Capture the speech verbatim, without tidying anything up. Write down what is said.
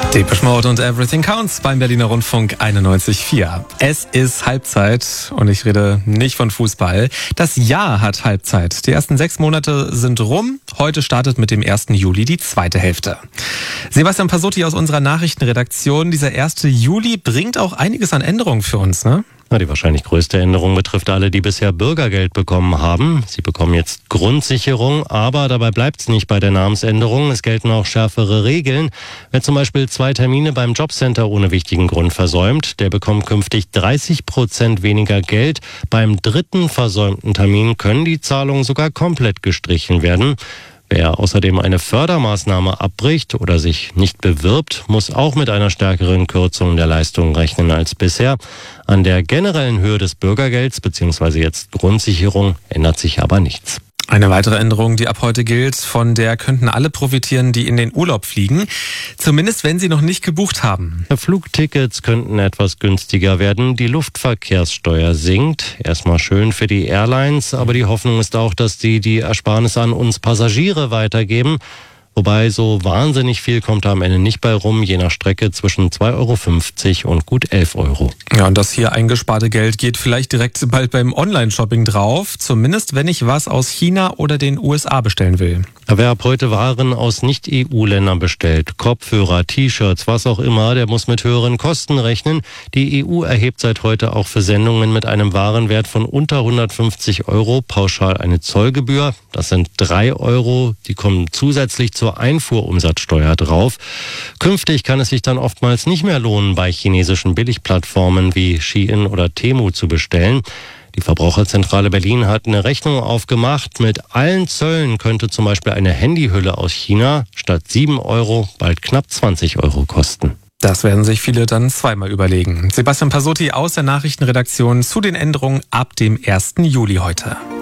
Depeche Mode und Everything Counts beim Berliner Rundfunk einundneunzig Komma vier. Es ist Halbzeit und ich rede nicht von Fußball. Das Jahr hat Halbzeit. Die ersten sechs Monate sind rum. Heute startet mit dem ersten Juli die zweite Hälfte. Sebastian Pasotti aus unserer Nachrichtenredaktion. Dieser erste Juli bringt auch einiges an Änderungen für uns, ne? Ja, die wahrscheinlich größte Änderung betrifft alle, die bisher Bürgergeld bekommen haben. Sie bekommen jetzt Grundsicherung, aber dabei bleibt es nicht bei der Namensänderung. Es gelten auch schärfere Regeln. Wer zum Beispiel zwei Termine beim Jobcenter ohne wichtigen Grund versäumt, der bekommt künftig dreißig Prozent weniger Geld. Beim dritten versäumten Termin können die Zahlungen sogar komplett gestrichen werden. Wer außerdem eine Fördermaßnahme abbricht oder sich nicht bewirbt, muss auch mit einer stärkeren Kürzung der Leistungen rechnen als bisher. An der generellen Höhe des Bürgergelds bzw. jetzt Grundsicherung ändert sich aber nichts. Eine weitere Änderung, die ab heute gilt, von der könnten alle profitieren, die in den Urlaub fliegen. Zumindest, wenn sie noch nicht gebucht haben. Flugtickets könnten etwas günstiger werden. Die Luftverkehrssteuer sinkt. Erstmal schön für die Airlines, aber die Hoffnung ist auch, dass die die Ersparnisse an uns Passagiere weitergeben. Wobei so wahnsinnig viel kommt da am Ende nicht bei rum, je nach Strecke zwischen zwei Euro fünfzig und gut elf Euro. Ja, und das hier eingesparte Geld geht vielleicht direkt bald beim Online-Shopping drauf. Zumindest, wenn ich was aus China oder den U S A bestellen will. Wer ab heute Waren aus Nicht-E U-Ländern bestellt, Kopfhörer, T-Shirts, was auch immer, der muss mit höheren Kosten rechnen. Die E U erhebt seit heute auch für Sendungen mit einem Warenwert von unter hundertfünfzig Euro pauschal eine Zollgebühr. Das sind drei Euro, die kommen zusätzlich zur Einfuhrumsatzsteuer drauf. Künftig kann es sich dann oftmals nicht mehr lohnen, bei chinesischen Billigplattformen wie Shein oder Temu zu bestellen. Die Verbraucherzentrale Berlin hat eine Rechnung aufgemacht. Mit allen Zöllen könnte zum Beispiel eine Handyhülle aus China statt sieben Euro bald knapp zwanzig Euro kosten. Das werden sich viele dann zweimal überlegen. Sebastian Pasotti aus der Nachrichtenredaktion zu den Änderungen ab dem ersten Juli heute.